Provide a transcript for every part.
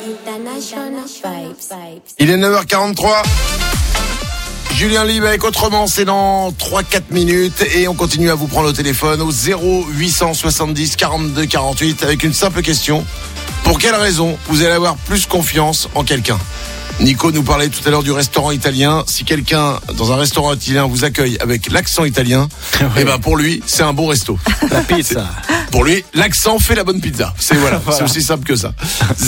Il est 9h43. Julien Libre avec Autrement, c'est dans 3-4 minutes et on continue à vous prendre au téléphone au 0870 42 48 avec une simple question. Pour quelle raison vous allez avoir plus confiance en quelqu'un ? Nico nous parlait tout à l'heure du restaurant italien. Si quelqu'un dans un restaurant italien vous accueille avec l'accent italien, eh ben pour lui, c'est un bon resto. La pizza. Pour lui, l'accent fait la bonne pizza. C'est voilà. C'est aussi simple que ça.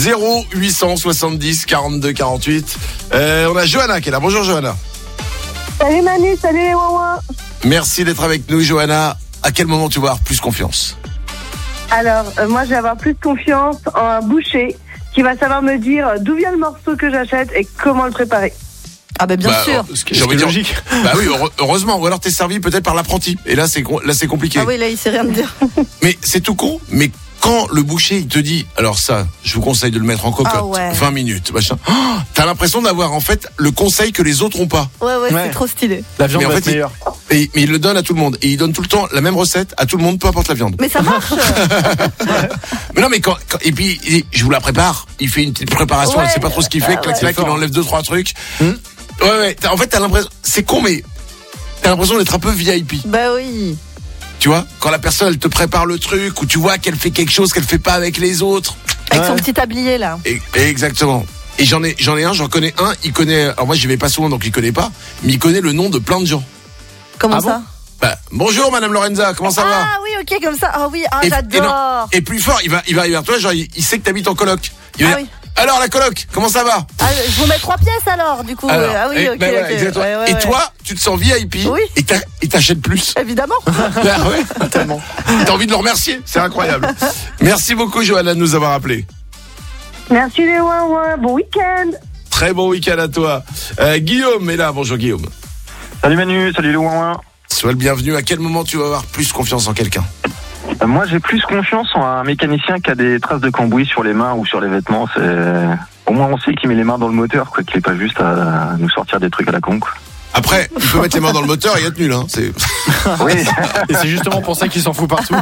0870 42 48. On a Johanna qui est là. Bonjour Johanna. Salut Manu, salut les Wawa. Merci d'être avec nous Johanna. À quel moment tu vas avoir plus confiance ? Alors, moi je vais avoir plus confiance en un boucher qui va savoir me dire d'où vient le morceau que j'achète et comment le préparer. Ah ben bien sûr. J'ai envie de dire logique. Bah oui, heureusement. Ou alors t'es servi peut-être par l'apprenti. Et là c'est compliqué. Ah oui, là il sait rien me dire. Mais c'est tout con. Mais quand le boucher il te dit, alors ça, je vous conseille de le mettre en cocotte, 20 minutes, machin. Oh, t'as l'impression d'avoir en fait le conseil que les autres ont pas. Ouais, c'est trop stylé. La viande va être meilleure. Mais il le donne à tout le monde. Et il donne tout le temps la même recette à tout le monde, peu importe la viande. Mais ça marche. Mais non, mais et puis, je vous la prépare. Il fait une petite préparation, elle sait pas trop ce qu'il fait, clac, il enlève 2-3 trucs. Ouais. En fait, t'as l'impression, c'est con, mais t'as l'impression d'être un peu VIP. Bah oui. Tu vois, quand la personne, elle te prépare le truc, ou tu vois qu'elle fait quelque chose qu'elle fait pas avec les autres. Avec son petit tablier, là. Exactement. Et j'en connais un, il connaît, alors moi, j'y vais pas souvent, donc il connaît pas, mais il connaît le nom de plein de gens. Comment ça? Bah, bonjour Madame Lorenza, comment ça va? Ah oui, ok, comme ça. Ah oui, j'adore. Et plus fort, il va vers toi, genre il sait que t'habites en coloc. Il va dire, alors la coloc, comment ça va? Je vous mets 3 pièces alors, du coup. Alors, ok. Et toi, tu te sens VIP et t'achètes plus. Évidemment. Tellement. T'as envie de le remercier, c'est incroyable. Merci beaucoup Johanna de nous avoir appelés. Merci les Wawa, bon week-end. Très bon week-end à toi. Guillaume est là, bonjour Guillaume. Salut Manu, salut les Wawa. Sois le bienvenu. À quel moment tu vas avoir plus confiance en quelqu'un? Moi, j'ai plus confiance en un mécanicien qui a des traces de cambouis sur les mains ou sur les vêtements. Au moins, on sait qu'il met les mains dans le moteur, quoi, qu'il n'est pas juste à nous sortir des trucs à la con, quoi. Après, il peut mettre les mains dans le moteur et être nul, hein. Oui. Et c'est justement pour ça qu'il s'en fout partout.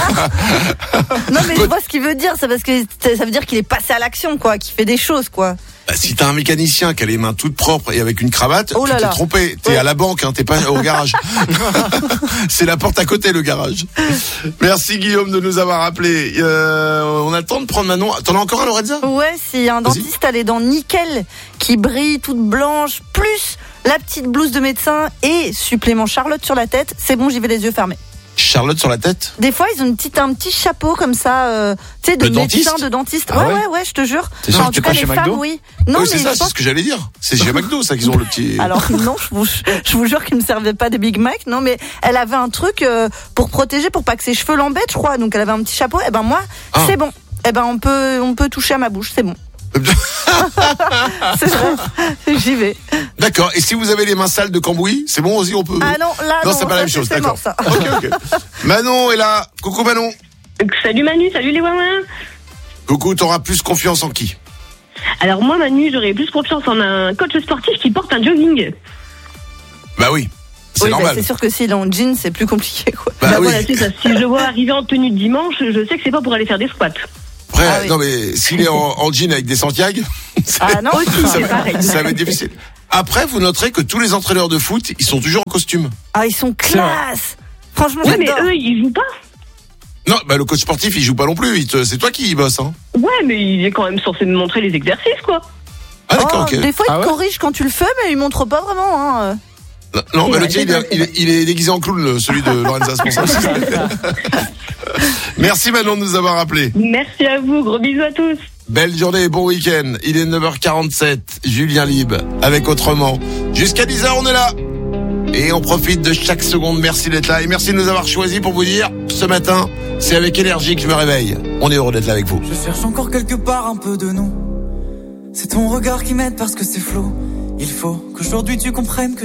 Non, mais je vois ce qu'il veut dire. C'est parce que ça veut dire qu'il est passé à l'action, quoi, qu'il fait des choses, quoi. Bah, si t'as un mécanicien qui a les mains toutes propres et avec une cravate, tu t'es trompé. T'es à la banque, hein, t'es pas au garage. C'est la porte à côté, le garage. Merci Guillaume de nous avoir appelés. On a le temps de prendre Manon. T'en as encore un, Lorenza? Ouais, si un dentiste a les dents nickel, qui brillent toutes blanches, plus la petite blouse de médecin et supplément Charlotte sur la tête, c'est bon, j'y vais les yeux fermés. Charlotte sur la tête? Des fois, ils ont un petit chapeau comme ça, tu sais, de médecin, de dentiste. Ah ouais, je te jure. T'es sûr que tu passes chez McDo? Oui. Non, c'est ça, c'est ce que j'allais dire. C'est chez McDo, ça, qu'ils ont le petit. Alors, non, je vous jure qu'ils ne me servaient pas des Big Mac. Non, mais elle avait un truc pour protéger, pour pas que ses cheveux l'embêtent, je crois. Donc, elle avait un petit chapeau. Et ben, moi, c'est bon. Et ben, on peut toucher à ma bouche, c'est bon. C'est vrai, j'y vais. D'accord, et si vous avez les mains sales de cambouis, c'est bon aussi, on peut. Ah non, là non, c'est pas la même chose, d'accord. Mort, ok. Manon est là. Coucou Manon. Salut Manu, salut les Wawa. Coucou, t'auras plus confiance en qui? Alors moi Manu, j'aurais plus confiance en un coach sportif qui porte un jogging. Bah oui. C'est normal. C'est sûr que s'il est en jean, c'est plus compliqué, quoi. Bah oui. Voilà, c'est ça. Si je le vois arriver en tenue de dimanche, je sais que c'est pas pour aller faire des squats. Après, non mais s'il est en jean avec des Santiago, c'est pareil. Ça va être difficile. Après, vous noterez que tous les entraîneurs de foot, ils sont toujours en costume. Ah, ils sont classe. Franchement, ouais, mais eux, ils jouent pas. Non, bah le coach sportif, il joue pas non plus. C'est toi qui y bosse, hein. Ouais, mais il est quand même censé me montrer les exercices, quoi. Ah d'accord, ok. Des fois, il te corrige quand tu le fais, mais il montre pas vraiment, hein. Non, bah le tien, il est déguisé en clown, celui de Lorenza, c'est pour ça. Merci Manon de nous avoir appelés. Merci à vous, gros bisous à tous. Belle journée, bon week-end. Il est 9h47, Julien Libre, avec Autrement. Jusqu'à 10h, on est là. Et on profite de chaque seconde. Merci d'être là. Et merci de nous avoir choisis pour vous dire, ce matin, c'est avec énergie que je me réveille. On est heureux d'être là avec vous. Je cherche encore quelque part un peu de nous. C'est ton regard qui m'aide parce que c'est flou. Il faut qu'aujourd'hui tu comprennes que